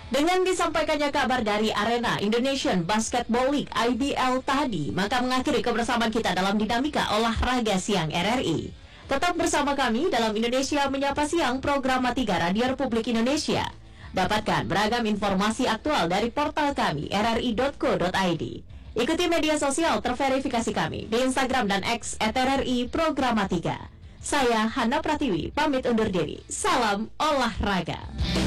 Dengan disampaikannya kabar dari Arena Indonesian Basketball League IBL tadi, maka mengakhiri kebersamaan kita dalam dinamika olahraga siang RRI. Tetap bersama kami dalam Indonesia Menyapa Siang program Matiga Radio Republik Indonesia. Dapatkan beragam informasi aktual dari portal kami rri.co.id. Ikuti media sosial terverifikasi kami di Instagram dan X @RRI Programa 3. Saya Hana Pratiwi, pamit undur diri. Salam olahraga.